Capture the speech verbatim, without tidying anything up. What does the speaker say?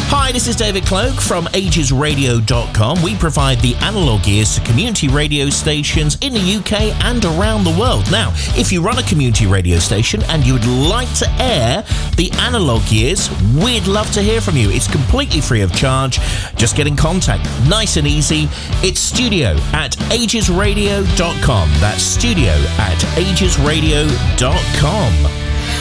Hi, this is David Cloak from ages radio dot com. We provide the analog gears to community radio stations in the U K and around the world. Now, if you run a community radio station and you would like to air the analog gears, we'd love to hear from you. It's completely free of charge. Just get in contact. Nice and easy. It's studio at ages radio dot com. That's studio at ages radio dot com.